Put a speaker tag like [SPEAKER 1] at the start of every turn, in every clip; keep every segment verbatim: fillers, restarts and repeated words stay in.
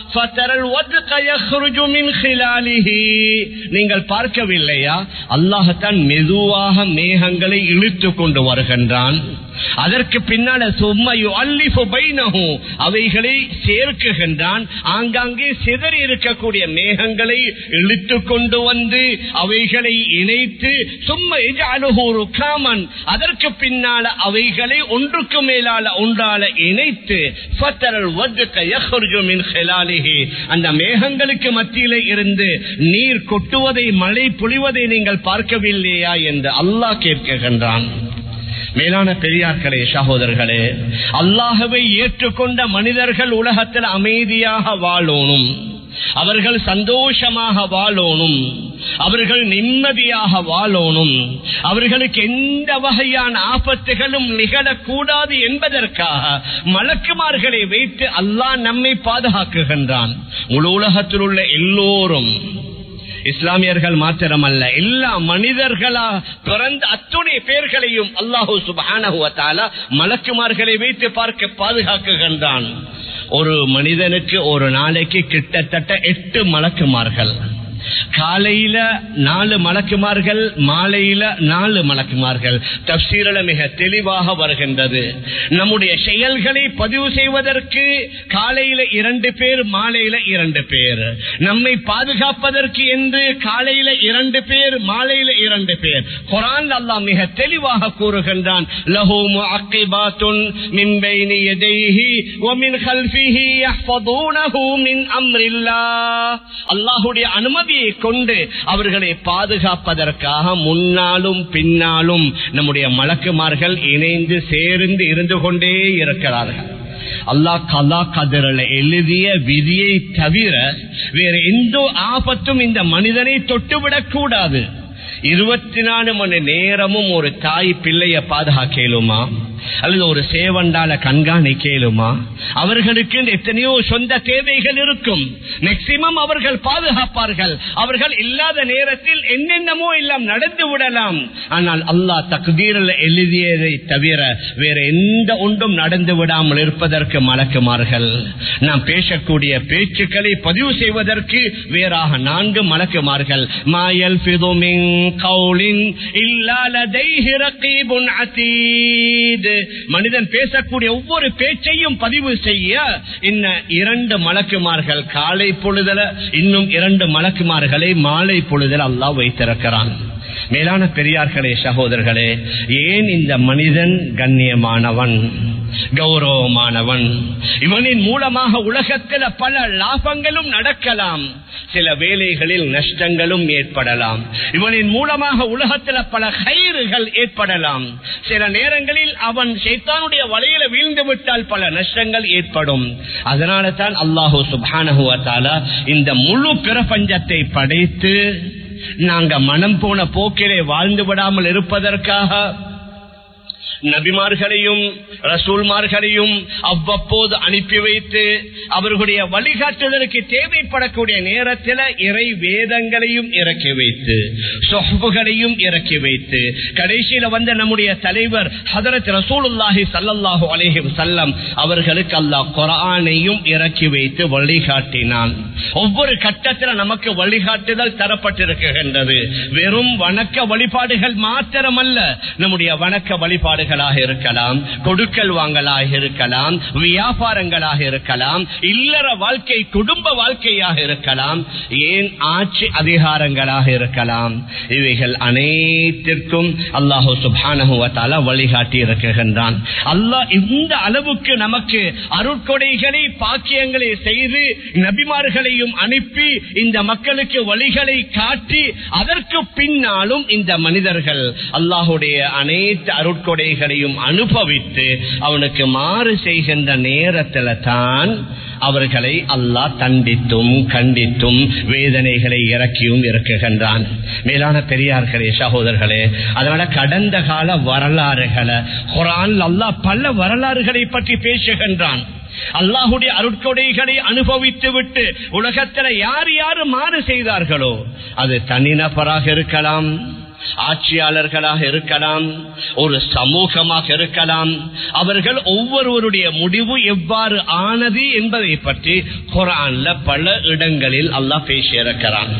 [SPEAKER 1] ஃபதரல் வத்க யக்ருஜு மின் ஹிலாலிஹி. நீங்கள் பார்க்கவில்லையா, அல்லாஹ் தான் மெதுவாக மேகங்களை இழுத்து கொண்டு வருகின்றான். அதற்கு பின்னால சும்மா யுஅல்லிஃபு பைனஹு, அவைகளை சேர்க்குகின்றான். ஆங்காங்கே சிதறி இருக்கக்கூடிய மேகங்களை இழுத்து கொண்டு வந்து அவைகளை இணைத்து சும்மா யஜஅலுஹு ருகாமன், அதற்கு பின்னால அவைகளை ஒன்றுக்கு மேலால ஒன்றால இணைத்து ஃபதரல் வத்க யக்ருஜு மின் ஹிலாலிஹி, அந்த மேகங்களுக்கு மத்தியிலே இருந்து நீர் கொட்டுவதை, மழை பொழிவதை நீங்கள் பார்க்கவில்லையா என்று அல்லாஹ் கேட்கின்றான். மேலான பெரியார்களே, சகோதரர்களே, அல்லாஹ்வை ஏற்றுக்கொண்ட மனிதர்கள் உலகத்தில் அமைதியாக வாழணும், அவர்கள் சந்தோஷமாக வாழணும், அவர்கள் நிம்மதியாக வாழணும், அவர்களுக்கு எந்த வகையான ஆபத்துகளும் நிகழக்கூடாது என்பதற்காக மலக்குமார்களை வைத்து அல்லாஹ் நம்மை பாதுகாக்குகின்றான். முழு உலகத்தில் உள்ள எல்லோரும், இஸ்லாமியர்கள் மாத்திரமல்ல, எல்லா மனிதர்களா பிறந்த அத்துணை பேர்களையும் அல்லாஹு சுப்ஹானஹு வ தஆலா மலக்குமார்களை வைத்து பார்க்க பாதுகாக்குகின்றான். ஒரு மனிதனுக்கு ஒரு நாளைக்கு கிட்டத்தட்ட எட்டு மலக்குமார்கள், காலையில நாலு மலக்குமார்கள், மாலையில நாலு மலக்குமார்கள். தஃசீரில மிக தெளிவாக வருகின்றது. நம்முடைய செயல்களை பதிவு செய்வதற்கு காலையில இரண்டு பேர், மாலையில இரண்டு பேர். நம்மை பாதுகாப்பதற்கு என்று காலையில இரண்டு பேர், மாலையில இரண்டு பேர். குர்ஆன் அல்லாஹ் மிக தெளிவாக கூறுகின்றான், லஹு முஅக்கிபாத்துன் மின் பைனி யதைஹி வ மின் கல்ஃபிஹி யஹ்ஃபதுனஹு மின் அம்ரில்லாஹ். அல்லாஹ்வுடைய அனுமதியை கொண்டு அவர்களை பாதுகாப்பதற்காக முன்னாலும் பின்னாலும் நம்முடைய மலக்குமார்கள் இணைந்து சேர்ந்து இருந்து கொண்டே இருக்கிறார்கள். அல்லாஹ் கலா கதறல எழுதிய விதியை தவிர வேற எந்த ஆபத்தும் இந்த மனிதனை தொட்டுவிடக் கூடாது. இருபத்தி நாலு மணி நேரமும் ஒரு தாய் பிள்ளைய பாதுகாக்கலுமா, அல்லது ஒரு சேவண்டால கண்காணிக்கலுமா? அவர்களுக்கு எத்தனையோ சொந்த தேவைகள் இருக்கும். மேக்சிமம் அவர்கள் பாதுகாப்பார்கள். அவர்கள் இல்லாத நேரத்தில் என்னென்னமோ எல்லாம் நடந்து விடலாம். ஆனால் அல்லாஹ் தக்தீரில் எழுதியதை தவிர வேற எந்த ஒன்றும் நடந்து விடாமல் இருப்பதற்கு மலக்குமார்கள். நாம் பேசக்கூடிய பேச்சுக்களை பதிவு செய்வதற்கு வேறாக நான்கு மலக்குமார்கள். மாயல் ஃபிதுமின் கௌலின் இல்லா லதைஹி ரகீபுன் அதீத். மனிதன் பேசக்கூடிய ஒவ்வொரு பேச்சையும் பதிவு செய்ய இன்ன இரண்டு மலக்குமார்கள் காலை பொழுதல, இன்னும் இரண்டு மலக்குமார்களை மாலை பொழுதல அல்லாஹ் வைத்திருக்கிறான். மேலான பெரியார்களே, சகோதரர்களே, ஏன் இந்த மனிதன் கண்ணியமானவன், கௌரவமானவன்? இவனின் மூலமாக உலகத்தில் பல லாபங்களும் நடக்கலாம், சில வேளைகளில் நஷ்டங்களும் ஏற்படலாம். இவனின் மூலமாக உலகத்தில் பல கைறுகள் ஏற்படலாம். சில நேரங்களில் அவன் ஷைத்தானுடைய வலையில வீழ்ந்து விட்டால் பல நஷ்டங்கள் ஏற்படும். அதனால தான் அல்லாஹு சுப்ஹானஹு வ தஆலா இந்த முழு பிரபஞ்சத்தை படைத்து நாங்க மனம் போன போக்கிலே வாழ்ந்து விடாமல் இருப்பதற்காக நபிமார்களையும் ரசூல்மார்களையும் அவ்வப்போது அனுப்பி வைத்து அவர்களுடைய வழிகாட்டுதலுக்கு தேவைப்படக்கூடிய நேரத்தில் இறை வேதங்களையும் இறக்கி வைத்து, சொஹ்புகளையும் இறக்கி வைத்து, கடைசியில வந்த நம்முடைய தலைவர் ஹதரத் ரசூலுல்லாஹி ஸல்லல்லாஹு அலைஹி வஸல்லம் அவர்களுக்கு அல்லாஹ் குர்ஆனையும் இறக்கி வைத்து வழிகாட்டினான். ஒவ்வொரு கட்டத்தில் நமக்கு வழிகாட்டுதல் தரப்பட்டிருக்கின்றது. வெறும் வணக்க வழிபாடுகள் மாத்திரமல்ல, நம்முடைய வணக்க வழிபாடுகள் இருக்கலாம், கொடுக்கல் வாங்கலாக இருக்கலாம், வியாபாரங்களாக இருக்கலாம், இல்லற வாழ்க்கை குடும்ப வாழ்க்கையாக இருக்கலாம், ஏன் ஆட்சி அதிகாரங்களாக இருக்கலாம். இவைகள் அனைத்திற்கும் அல்லாஹு சுப்ஹானஹு வ தஆலா வழிகாட்டி இருக்கின்றான். அல்லாஹ் இந்த அளவுக்கு நமக்கு அருட்கொடைகளை, பாக்கியங்களை செய்து நபிமார்களையும் அனுப்பி இந்த மக்களுக்கு வழிகளை காட்டி, அதற்கு பின்னாலும் இந்த மனிதர்கள் அல்லாஹுடைய அனைத்து அருட்கொடைகளையும் அனுபவித்து அவனுக்கு மாறு செய்கின்ற நேரத்தில் தான் அவர்களை அல்லாஹ் தண்டித்தும் கண்டித்தும் வேதனைகளை இறக்கியும் இருக்குகின்றான். மேலான பெரியார்களே, சகோதரர்களே, அதனால கடந்த கால வரலாறுகளை குர்ஆன் அல்லாஹ் பல வரலாறுகளை பற்றி பேசுகின்றான். அல்லாஹுடைய அருட்கொடைகளை அனுபவித்து விட்டு உலகத்தில் யார் யார் மாறு செய்தார்களோ, அது தனிநபராக இருக்கலாம், ஆட்சியாளர்களாக இருக்கலாம், ஒரு சமூகமாக இருக்கலாம், அவர்கள் ஒவ்வொருவருடைய முடிவு எவ்வாறு ஆனது என்பதை பற்றி குர்ஆன்ல பல இடங்களில் அல்லாஹ் பேசியிருக்கிறான்.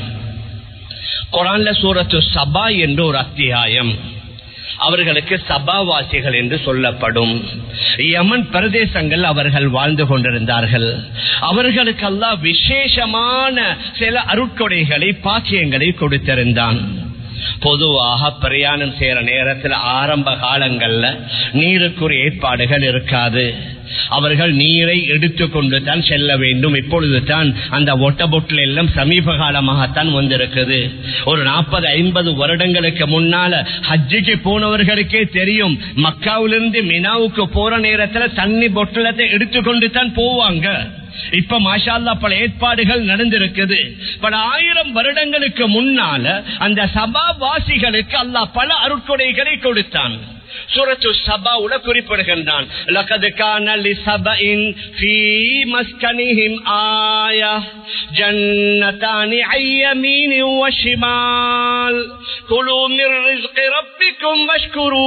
[SPEAKER 1] குர்ஆன்ல சூரத்து சபா என்ற ஒரு அத்தியாயம், அவர்களுக்கு சபாவாசிகள் என்று சொல்லப்படும் யமன் பிரதேசங்கள் அவர்கள் வாழ்ந்து கொண்டிருந்தார்கள். அவர்களுக்கு அல்லாஹ் விசேஷமான சில அருட்கொடைகளை, பாக்கியங்களை கொடுத்திருந்தான். பொதுவாக பிரயாணம் செய்யற நேரத்தில் ஆரம்ப காலங்கள்ல நீருக்குரிய ஏற்பாடுகள் இருக்காது. அவர்கள் நீரை எடுத்துக்கொண்டு தான் செல்ல வேண்டும். இப்பொழுது தான் அந்த ஒட்ட பொட்டில் எல்லாம் சமீப காலமாகத்தான் வந்திருக்குது. ஒரு நாற்பது ஐம்பது வருடங்களுக்கு முன்னால ஹஜ்ஜிக்கு போனவர்களுக்கே தெரியும், மக்காவிலிருந்து மினாவுக்கு போற நேரத்தில் தண்ணி பொட்டலத்தை எடுத்துக்கொண்டு தான் போவாங்க. இப்ப மாஷா அல்லாஹ் பல ஏற்பாடுகள் நடந்திருக்குது. பல ஆயிரம் வருடங்களுக்கு முன்னால அந்த சபா வாசிகளுக்கு அல்லாஹ் பல அருட்கொடைகளை கொடுத்தான். சூரத்து சபாவுல குறிப்பிடுகின்றான், லகத் கான லிஸபஇன் ஃபீ மஸ்கனிஹிம் ஆயா ஜன்னதானி அய்யமீன் வஷிமால் குலூ மிர் ரிஸ்கி ரப்பிக்கும் வஷ்குரூ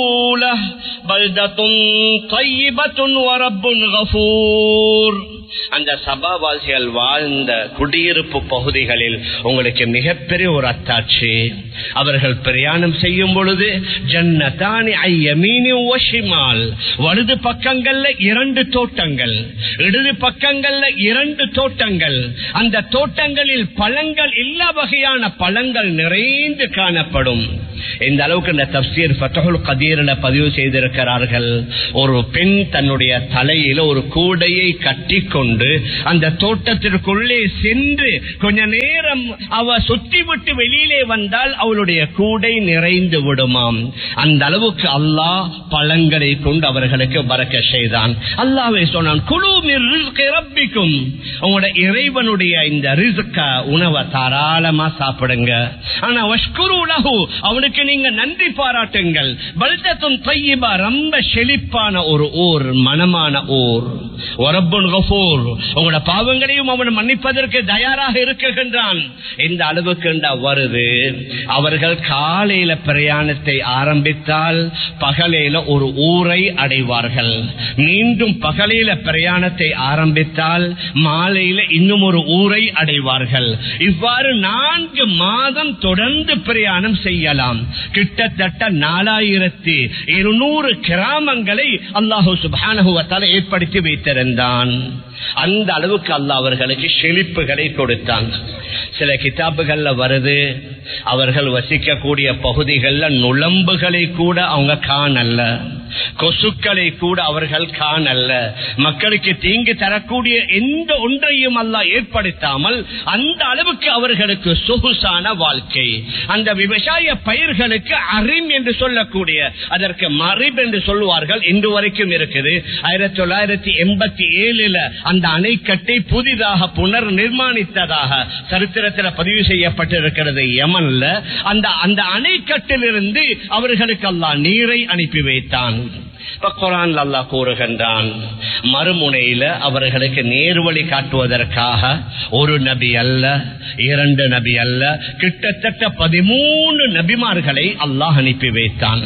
[SPEAKER 1] லஹ் பல்தத்துன் தையிபத்துன் வரப்புன் கஃபூர். அந்த சபாவாசிகள் வாழ்ந்த குடியிருப்பு பகுதிகளில் உங்களுக்கு மிகப்பெரிய ஒரு அத்தாட்சி. அவர்கள் பிரயாணம் செய்யும் பொழுது ஜன்னதானி ஐயமீனி வஷிமால், வலது பக்கங்கள்ல இரண்டு தோட்டங்கள், இடது பக்கங்கள்ல இரண்டு தோட்டங்கள். அந்த தோட்டங்களில் பழங்கள், எல்லா வகையான பழங்கள் நிறைந்து காணப்படும். இந்த அளவுக்கு இந்த தஃப்சீர் ஃபத்ஹுல் கதீர்ல பதிவு செய்திருக்கிறார்கள். ஒரு பெண் தன்னுடைய தலையில ஒரு கூடையை கட்டி கொண்டு அந்த தோட்டத்திற்குள்ளே சென்று கொஞ்ச நேரம் அவ சுத்தி விட்டு வெளியிலே வந்தால் அவளுடைய கூடை நிறைந்து விடுமாம். அந்த அளவுக்கு அல்லாஹ் பழங்களை கொண்டு அவர்களுக்கு பரக்க செய்தான். அல்லாஹ்வே சொன்னான், குலூ மிர் ரிஸ்கி ரப்பிக்கும், உங்களுடைய இறைவனுடைய இந்த ரிஸ்க உணவை தாராளமா சாப்பிடுங்க. ஆனா வஷ்குரு லஹு, அவனுக்கு நீங்க நன்றி பாராட்டுங்கள். பல்தத்துன் தையிபா, ரொம்ப செழிப்பான ஒரு ஊர், மனமான ஊர். வரப்புன் கஃபூர், உங்களோட பாவங்களையும் அவன் மன்னிப்பதற்கு தயாராக இருக்கின்றான். இந்த அளவுக்கு வருது. அவர்கள் காலையில பிரயாணத்தை ஆரம்பித்தால் பகலையில ஒரு ஊரை அடைவார்கள். மீண்டும் பகலையில பிரயாணத்தை ஆரம்பித்தால் மாலையில இன்னும் ஒரு ஊரை அடைவார்கள். இவ்வாறு நான்கு மாதம் தொடர்ந்து பிரயாணம் செய்யலாம். கிட்டத்தட்ட நாலாயிரத்தி இருநூறு கிராமங்களை அல்லாஹு சுப்ஹானஹு வ தஆலா ஏற்படுத்தி வைத்திருந்தான். அந்த அளவுக்கு அல்லாஹ் அவர்களுக்கு செழிப்புகளை கொடுத்தான். சில கிதாபுகள்ல வருது, அவர்கள் வசிக்கக்கூடிய பகுதிகளில் நுளம்புகளை கூட அவங்க காணல்ல, கொசுக்களை கூட அவர்கள் காணல்ல. மக்களுக்கு தீங்கு தரக்கூடிய எந்த ஒன்றையும் அல்லாஹ் ஏற்படுத்தாமல் அந்த அளவுக்கு அவர்களுக்கு சொகுசான வாழ்க்கை. அந்த விவசாய பயிர்களுக்கு அரிம் என்று சொல்லக்கூடிய, அதற்கு மரிப் என்று சொல்லுவார்கள், இன்று வரைக்கும் இருக்குது. ஆயிரத்தி தொள்ளாயிரத்தி எண்பத்தி ஏழுல அந்த அணைக்கட்டை புதிதாக புனர் நிர்மாணித்ததாக சரித்திரத்தில் பதிவு செய்யப்பட்டிருக்கிறது யமன்ல. அந்த அந்த அணைக்கட்டிலிருந்து அவர்களுக்கு அல்லாஹ் நீரை அனுப்பி வைத்தான். குர்ஆன் அல்லாஹ் கூறுகின்றான், மறுமுனையில அவர்களுக்கு நேர்வழி காட்டுவதற்காக ஒரு நபி அல்ல, இரண்டு நபி அல்ல, கிட்டத்தட்ட பதிமூணு நபிமார்களை அல்லாஹ் அனுப்பி வைத்தான்.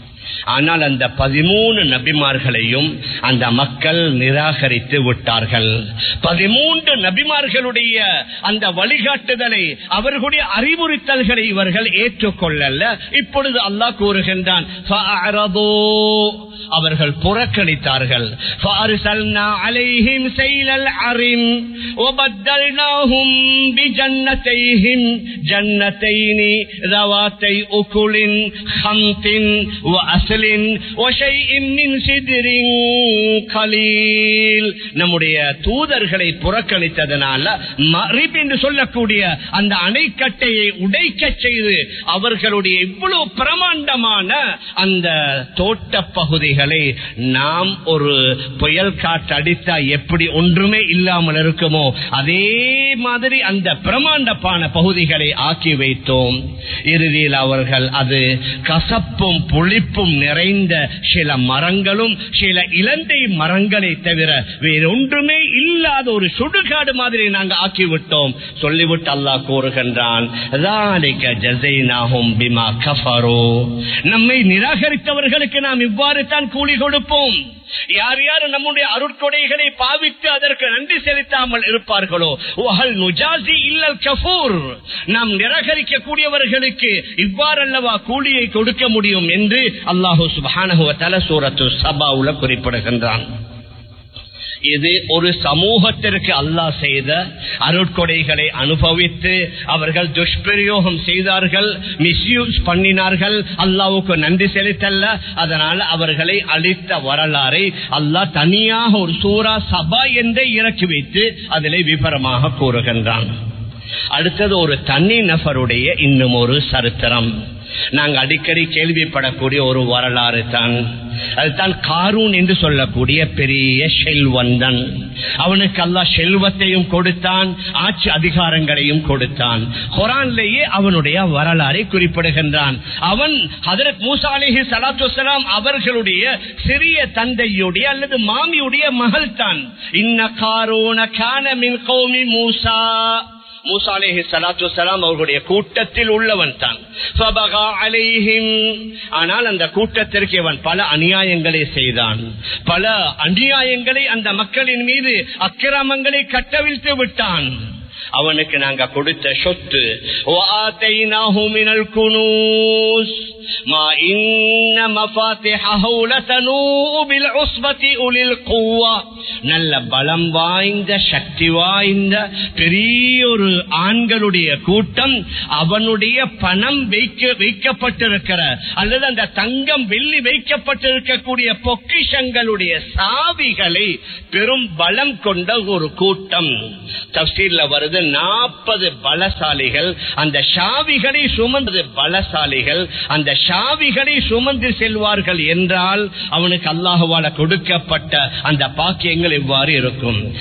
[SPEAKER 1] ஆனால் அந்த பதிமூணு நபிமார்களையும் அந்த மக்கள் நிராகரித்து விட்டார்கள். பதிமூன்று நபிமார்களுடைய அந்த வழிகாட்டுதலை, அவர்களுடைய அறிவுறுத்தல்களை இவர்கள் ஏற்றுக்கொள்ளல. இப்பொழுது அல்லாஹ் கூறுகின்றான், அவர்கள் புறக்கணித்தார்கள். فَأَرْسَلْنَا عَلَيْهِمْ سَيْلَ الْعَرِمِ وَبَدَّلْنَاهُمْ بِجَنَّتَيْهِمْ جَنَّتَيْنِ ذَوَاتَيْ أُكُلٍ خَمْطٍ وَأَصْلٍ وَشَيْءٍ مِّنْ سِدْرٍ قَلِيلٍ. நம்முடைய தூதர்களை புறக்கணித்ததனால மரிப் என்று சொல்லக்கூடிய அந்த அணைக்கட்டையை உடைக்க செய்து அவர்களுடைய இவ்வளவு பிரமாண்டமான அந்த தோட்ட பகுதிகளை நாம் ஒரு புயல் காற்று அடித்தா எப்படி ஒன்றுமே இல்லாமல் இருக்குமோ அதே மாதிரி அந்த பிரமாண்டமான பகுதிகளை ஆக்கி வைத்தோம். இறுதியில் அவர்கள் அது கசப்பும் புளிப்பும் நிறைந்த சில மரங்களும் சில இலந்தை மரங்களை தவிர வேறொன்றுமே இல்லாத ஒரு சுடுகாடு மாதிரி நாங்கள் ஆக்கிவிட்டோம். சொல்லிவிட்டு அல்லாஹ் கூறுகின்றான், நம்மை நிராகரித்தவர்களுக்கு நாம் இவ்வாறு தான் கூலி கொடுப்போம். யார் யார் நம்முடைய அருட்கொடைகளை பாவித்து அதற்கு நன்றி செலுத்தாமல் இருப்பார்களோ நாம் நிராகரிக்க கூடியவர்களுக்கு இவ்வாறல்லவா கூலியை கொடுக்க முடியும் என்று அல்லாஹு சுப்ஹானஹு வ தஆலா சூரத்து சபாவுல குறிப்பிடுகின்றான். இது ஒரு சமூகத்திற்கு அல்லாஹ் செய்த அருட்கொடைகளை அனுபவித்து அவர்கள் துஷ்பிரயோகம் செய்தார்கள், மிஸ்யூஸ் பண்ணினார்கள், அல்லாஹ்வுக்கு நன்றி செலுத்தல்ல. அதனால் அவர்களை அழித்த வரலாறை அல்லாஹ் தனியாக ஒரு சூரா சபா என்றே இறக்கி வைத்து அதிலே விபரமாக கூறுகின்றான். அடுத்தது ஒரு தனி நபருடைய இன்னும் ஒரு சரித்திரம். நாங்கள் அடிக்கடி கேள்விப்படக்கூடிய ஒரு வரலாறு தான். அதுதான் காரூன் என்று சொல்லக்கூடிய பெரிய செல்வந்தன். அவனுக்கு அல்லாஹ் செல்வத்தையும் கொடுத்தான், ஆட்சி அதிகாரங்களையும் கொடுத்தான். குர்ஆனிலேயே அவனுடைய வரலாறை குறிப்பிடுகின்றான். அவன் ஹஜ்ரத் மூசா அலைஹி ஸலாத்து வஸலாம் அவர்களுடைய சிறிய தந்தையுடைய அல்லது மாமியுடைய மகள் தான். இன்ன காரூன கான மின் கௌமி மூசா, மூசா அலைஹி ஸலாத்து வஸலாம் அவர்களுடைய கூட்டத்தில் உள்ளவன் தான். ஃபபகா அலைஹிம், ஆனால் அந்த கூட்டத்திற்கு அவன் பல அநியாயங்களை செய்தான். பல அநியாயங்களை அந்த மக்களின் மீது அக்கிரமங்களை கட்டவிழ்த்து விட்டான். அவனுக்கு நாங்க கொடுத்த சொத்து வஆதைனாஹு மினல் குனூஸ் மா இன்ன மஃபாத்திஹஹு லதனூ பில் உஸ்பதி உலில் குவா, நல்ல பலம் வாய்ந்த சக்தி வாய்ந்த பெரிய ஒரு ஆண்களுடைய கூட்டம். அவனுடைய பணம் வைக்க வைக்கப்பட்டிருக்கிற அல்லது அந்த தங்கம் வெள்ளி வைக்கப்பட்டிருக்கக்கூடிய பொக்கிஷங்களுடைய சாவிகளை பெரும் பலம் கொண்ட ஒரு கூட்டம். தஃசீர்ல வருது நாற்பது பலசாலிகள் அந்த சாவிகளை சுமந்து பலசாலிகள் அந்த சாவிகளை சுமந்து செல்வார்கள் என்றால் அவனுக்கு அல்லாஹ்வால கொடுக்கப்பட்ட அந்த பாக்கியங்கள் எவ்வாறு இருக்கும்?